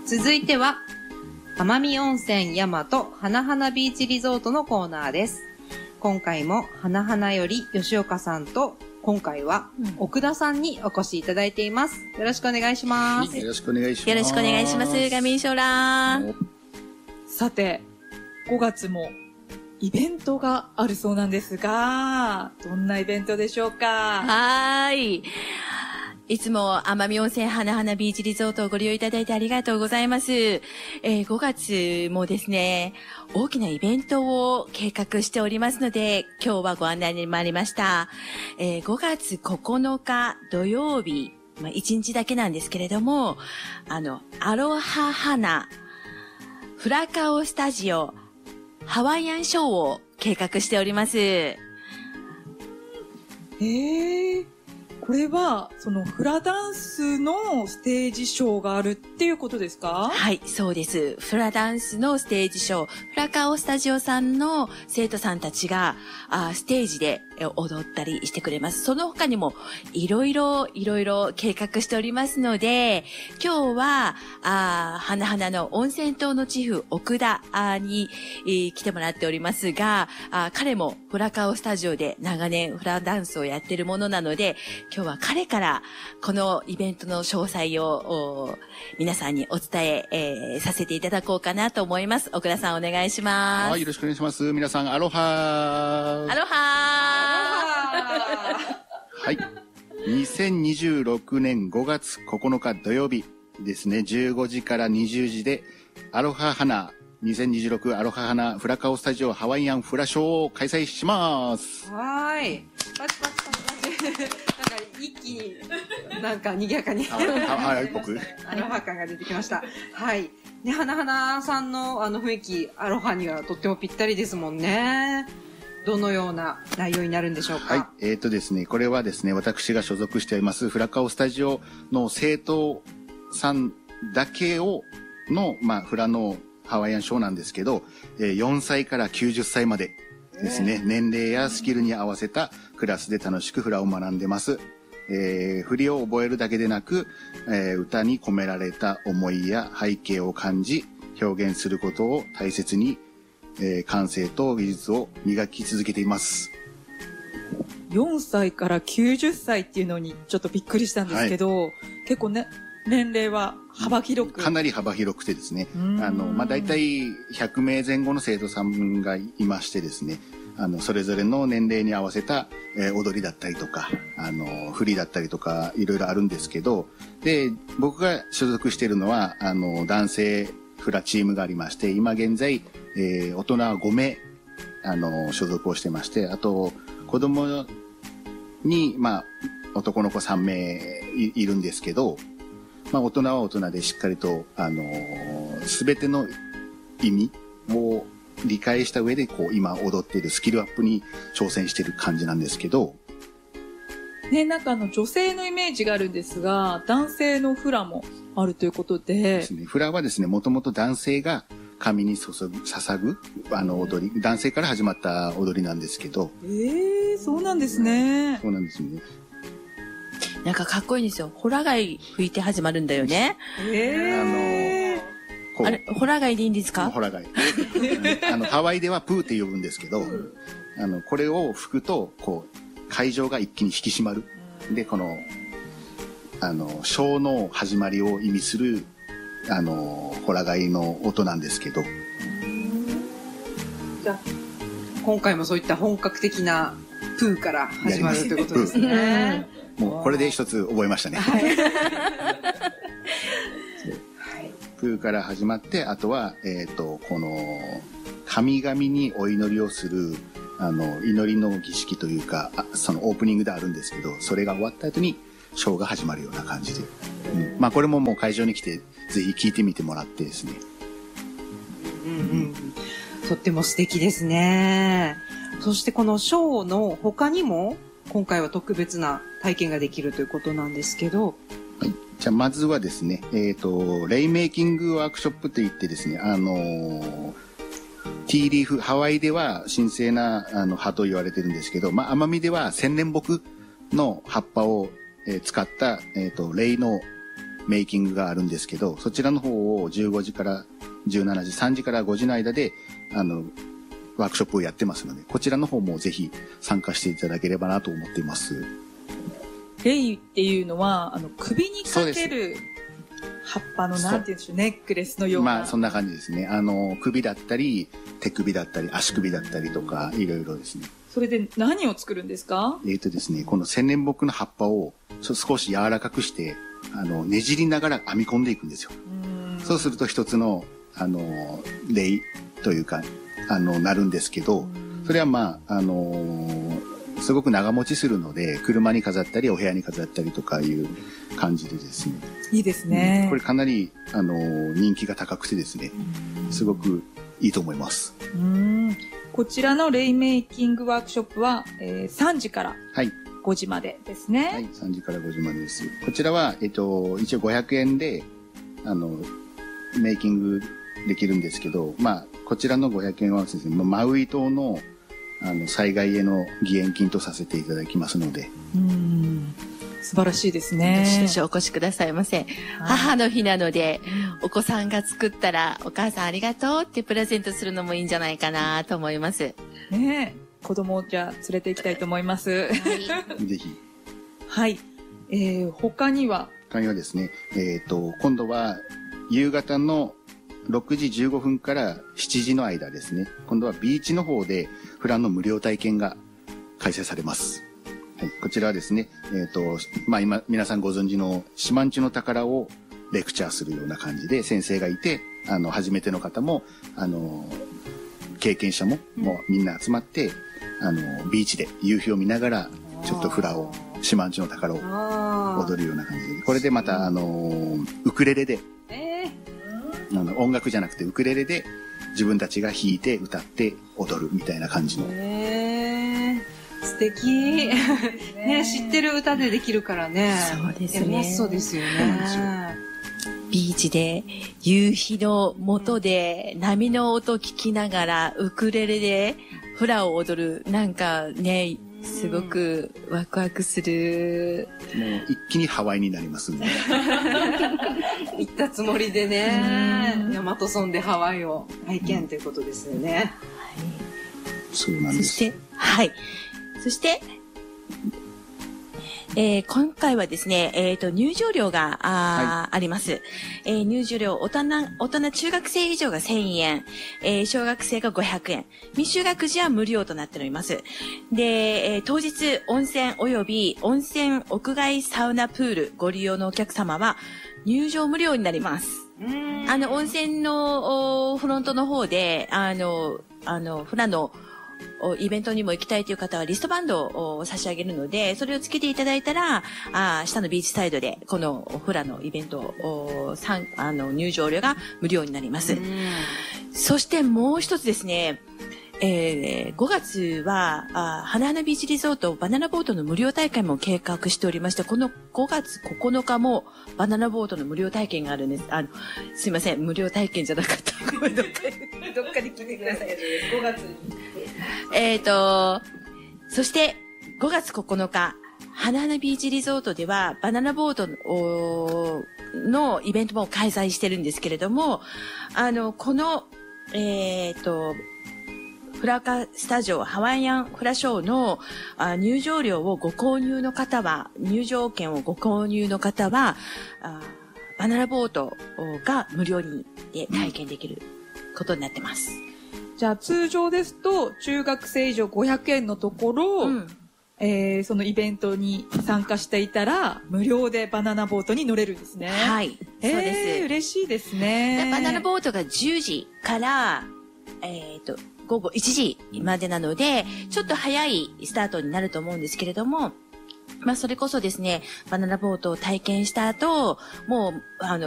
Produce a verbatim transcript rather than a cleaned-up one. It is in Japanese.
続いては奄美温泉大和花々ビーチリゾートのコーナーです。今回も花々より吉岡さんと、今回は奥田さんにお越しいただいています。よろしくお願いします。 よろしくお願いします。 よろしくお願いします。ガミンショラー。 さて、ごがつもイベントがあるそうなんですが、どんなイベントでしょうか？ はーい。いつも奄美温泉花々ビーチリゾートをご利用いただいてありがとうございます。えー、ごがつもですね、大きなイベントを計画しておりますので、今日はご案内に参りました。えー、ごがつここのか土曜日、まあ、いちにちだけなんですけれども、あの、アロハ花、フラカオスタジオ、ハワイアンショーを計画しております。 えー。これは、そのフラダンスのステージショーがあるっていうことですか？ はい、そうです。フラダンスのステージショー、フラカオスタジオさんの生徒さんたちが、あステージで踊ったりしてくれます。その他にも、いろいろ、いろいろ計画しておりますので、今日は、あ花々の温泉島のチフ、奥田に、えー、来てもらっておりますが、あ彼もフラカオスタジオで長年フラダンスをやってるものなので、今日は彼からこのイベントの詳細を皆さんにお伝ええー、させていただこうかなと思います。奥田さんお願いします。 はい、よろしくお願いします。皆さんアロハー。 アロハー。はい。にせんにじゅうろくねんごがつここのか土曜日ですね、じゅうごじからにじゅうじでアロハ花にせんにじゅうろくアロハ花フラカオスタジオハワイアンフラショーを開催します。 はーい。パチパチパチパチ。なんか一気になんか賑やかにハワイっぽくアロハ感が出てきました。はい。ね、花々さんのあの雰囲気、アロハにはとってもぴったりですもんね。どのような内容になるんでしょうか？ はい。えっとですね、これはですね、私が所属していますフラカオスタジオの生徒さんだけをの、まあ、フラのハワイアンショーなんですけど、よんさいからきゅうじゅっさいまでですね、年齢やスキルに合わせたクラスで楽しくフラを学んでます。えー、振りを覚えるだけでなく、えー、歌に込められた思いや背景を感じ、表現することを大切に、えー、感性と技術を磨き続けています。 よんさいからきゅうじゅっさいっていうのにちょっとびっくりしたんですけど、はい、結構ね、年齢は幅広く。 かなり幅広くてですね、あの、まあ、大体ひゃくめいぜん後の生徒さんがいましてですね、あの、それぞれの年齢に合わせた、えー、踊りだったりとか、あの、振りだったりとか、いろいろあるんですけど、で、僕が所属しているのは、あの、男性フラチームがありまして、今現在、えー、大人はごめい、あの、所属をしてまして、あと、子供に、まあ、男の子さんめい い, いるんですけど、まあ、大人は大人でしっかりと、あのー、すべての意味を理解した上で、こう、今踊っているスキルアップに挑戦している感じなんですけど。 ね、なんかあの、女性のイメージがあるんですが、男性のフラもあるということで。 ですね。フラはですね、もともと男性が神に注ぐ、捧ぐ、あの、踊り、男性から始まった踊りなんですけど。 ええー、そうなんですね。 そうなんですね。 なんかかっこいいんですよ。ホラ貝吹いて始まるんだよね。 ええー。あれ、ホラ貝でいいんですか？ ホラ貝。あの、ハワイではプーって呼ぶんですけど、うん、あの、これを吹くと、こう、会場が一気に引き締まる。うん、で、この、あの、ショーの始まりを意味する、あの、ホラ貝の音なんですけど。 じゃあ、今回もそういった本格的なプーから始まるということですね。 もうこれで一つ覚えましたね。はい、プーから始まって、あとは、えっと、この、神々にお祈りをする、あの、祈りの儀式というか、そのオープニングであるんですけど、それが終わった後に、ショーが始まるような感じで。うん、まあ、これももう会場に来て、ぜひ聞いてみてもらってですね。 うんうん。とっても素敵ですね。そしてこのショーの他にも、今回は特別な体験ができるということなんですけど。 はい。じゃあ、まずはですね、えっと、レイメイキングワークショップといってですね、あのー、ティーリーフ、ハワイでは神聖なあの葉と言われてるんですけど、まあ、奄美では千年木の葉っぱを、えー、使った、えっと、レイのメイキングがあるんですけど、そちらの方をじゅうごじからじゅうしちじ、さんじからごじの間で、あの、ワークショップをやってますので、こちらの方もぜひ参加していただければなと思っています。 レイっていうのは、あの、首にかける葉っぱの、なんて言うんでしょう、ネックレスのような。 まあ、そんな感じですね。あの、首だったり、手首だったり、足首だったりとか、いろいろですね。 それで何を作るんですか？ えっとですね、この千年木の葉っぱを少し柔らかくして、あの、ねじりながら編み込んでいくんですよ。うそうすると一つの、あの、レイというか、あの、なるんですけど、それはまあ、あのー、すごく長持ちするので、車に飾ったり、お部屋に飾ったりとかいう感じでですね。 いいですね。 うん、これかなり、あのー、人気が高くてですね、すごくいいと思います。 うんこちらのレイメイキングワークショップは、えー、さんじからごじまでですね。 はい、さんじからごじまでです。こちらは、えっと、一応ごひゃくえんで、あの、メイキングできるんですけど、まあ、こちらのごひゃくえんはですね、マウイ島の、あの、災害への義援金とさせていただきますので。 うん。素晴らしいですね。 どしどしお越しくださいませ。母の日なので、お子さんが作ったら、お母さんありがとうってプレゼントするのもいいんじゃないかなと思います。 ねえ。子供をじゃあ連れて行きたいと思います。はい。 ぜひ。 はい。えー、他には他にはですね、えっと、今度は、夕方のろくじじゅうごふんからしちじの間ですね。今度はビーチの方でフラの無料体験が開催されます。はい、こちらはですね、えっと、まあ今、皆さんご存知の四万十の宝をレクチャーするような感じで先生がいて、あの、初めての方も、あの、経験者も、もうみんな集まって、あの、ビーチで夕日を見ながら、ちょっとフラを、四万十の宝を踊るような感じで、これでまた、あの、ウクレレで、あの音楽じゃなくてウクレレで自分たちが弾いて歌って踊るみたいな感じの。 へー、素敵。ね、知ってる歌でできるからね。 そうですね。 楽しそうですよね。 ビーチで夕日の下で波の音聞きながらウクレレでフラを踊る。なんかね、すごくワクワクする。 もう一気にハワイになりますんで。 行ったつもりでね、大和村でハワイを体験ということですよね。はい。 そうなんです。 そして、はい。そして、えー、今回はですね、えっと、入場料が、あ、はい、あります。えー、入場料、大人、大人中学生以上がせんえん、えー、小学生がごひゃくえん、未就学児は無料となっております。で、えー、当日、温泉及び温泉屋外サウナプールご利用のお客様は、入場無料になります。あの、温泉のフロントの方で、あの、あの、フラの、イベントにも行きたいという方はリストバンドを差し上げるので、それをつけていただいたら、あ下のビーチサイドで、このフラのイベントを、あの、入場料が無料になります。そしてもう一つですね、えー、ごがつは、あ花々ビーチリゾートバナナボートの無料大会も計画しておりまして、このごがつここのかもバナナボートの無料体験があるんです。あの、すいません、無料体験じゃなかった。ごめん、どっかで、どっかで聞いてください。ごがつに。えっと、そして、ごがつここのか、花々ビーチリゾートでは、バナナボートののイベントも開催してるんですけれども、あの、この、えっと、フラカスタジオハワイアンフラショーのあ入場料をご購入の方は、入場券をご購入の方は、あバナナボートが無料にで体験できることになってます。 じゃあ通常ですと中学生以上ごひゃくえんのところ、うん、えー、そのイベントに参加していたら無料でバナナボートに乗れるんですね。 はい、 えー、 そうです。 嬉しいですね。 バナナボートがじゅうじから、えっと、ごごいちじまでなので、ちょっと早いスタートになると思うんですけれども、まあ、それこそですね、バナナボートを体験した後、もう、あの、